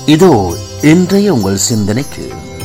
இதோ இன்றைய உங்கள் சிந்தனைக்கு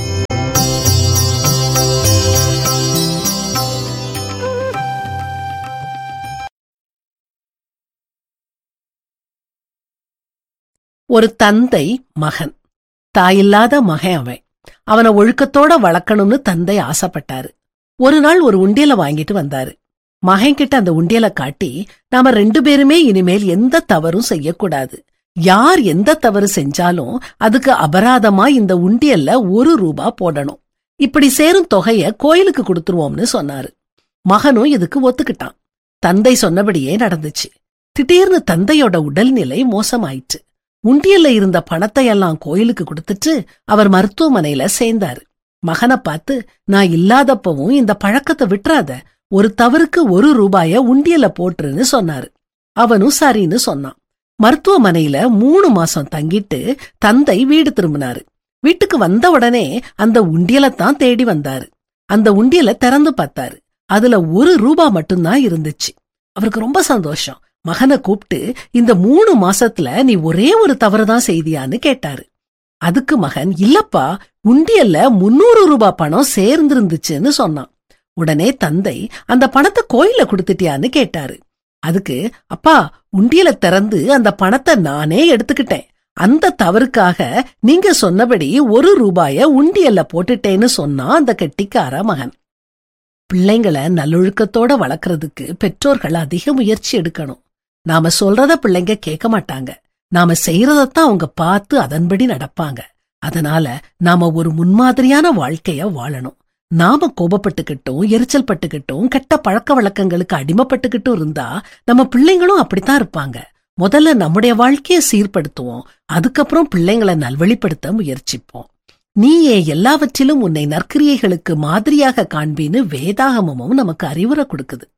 ஒரு தந்தை மகன். தாயில்லாத மகன். அவனை ஒழுக்கத்தோட வளர்க்கணும்னு தந்தை ஆசைப்பட்டாரு. ஒரு நாள் ஒரு உண்டியலை வாங்கிட்டு வந்தாரு. மகன் கிட்ட அந்த உண்டியலை காட்டி, நாம 2 பேருமே இனிமேல் எந்த தவறும் செய்யக்கூடாது. யார் எந்த தவறு செஞ்சாலும் அதுக்கு அபராதமா இந்த உண்டியல்ல 1 ரூபா போடணும். இப்படி சேரும் தொகைய கோயிலுக்கு கொடுத்துருவோம்னு சொன்னாரு. மகனும் இதுக்கு ஒத்துக்கிட்டான். தந்தை சொன்னபடியே நடந்துச்சு. திடீர்னு தந்தையோட உடல்நிலை மோசமாயிற்று. உண்டியல்ல இருந்த பணத்தை எல்லாம் கோயிலுக்கு கொடுத்துட்டு அவர் மருத்துவமனையில சேர்ந்தாரு. மகனை பார்த்து, நான் இல்லாதப்பவும் இந்த பழக்கத்தை விட்டுறாத, ஒரு தவறுக்கு 1 ரூபாய உண்டியல்ல போட்டுருன்னு சொன்னாரு. அவனும் சரின்னு சொன்னான். மருத்துவமனையில 3 மாசம் தங்கிட்டு தந்தை வீடு திரும்பினாரு. வீட்டுக்கு வந்த உடனே அந்த உண்டியலைத்தான் தேடி வந்தாரு. அந்த உண்டியலை திறந்து பார்த்தாரு. அதுல 1 ரூபா மட்டும்தான் இருந்துச்சு. அவருக்கு ரொம்ப சந்தோஷம். மகனை கூப்பிட்டு, இந்த 3 மாசத்துல நீ ஒரே ஒரு தவறுதான் செய்தியான்னு கேட்டாரு. அதுக்கு மகன், இல்லப்பா, உண்டியல்ல 300 ரூபாய் பணம் சேர்ந்திருந்துச்சுன்னு சொன்னான். உடனே தந்தை, அந்த பணத்தை கோயில கொடுத்துட்டியான்னு கேட்டாரு. அதுக்கு, அப்பா, உண்டியலை திறந்து அந்த பணத்தை நானே எடுத்துக்கிட்டேன். அந்த தவறுக்காக நீங்க சொன்னபடி 1 ரூபாய உண்டியல்ல போட்டுட்டேன்னு சொன்னா அந்த கெட்டிக்கார மகன். பிள்ளைங்களை நல்லொழுக்கத்தோட வளர்க்கறதுக்கு பெற்றோர்கள் அதிக முயற்சி எடுக்கணும். நாம சொல்றத பிள்ளைங்க கேட்க மாட்டாங்க. நாம செய்யறதத்தான் அவங்க பார்த்து அதன்படி நடப்பாங்க. அதனால நாம ஒரு முன்மாதிரியான வாழ்க்கைய வாழணும். நாம கோபப்பட்டுக்கிட்டும், எரிச்சல் பட்டுக்கிட்டும், கெட்ட பழக்க வழக்கங்களுக்கு அடிமைப்பட்டுக்கிட்டும் இருந்தா நம்ம பிள்ளைங்களும் அப்படித்தான் இருப்பாங்க. முதல்ல நம்முடைய வாழ்க்கைய சீர்படுத்துவோம். அதுக்கப்புறம் பிள்ளைங்களை நல்வழிப்படுத்த முயற்சிப்போம். நீயே எல்லாவற்றிலும் உன்னை நற்கிரியைகளுக்கு மாதிரியாக காண்பின்னு வேதாகமமும் நமக்கு அறிவுரை கொடுக்குது.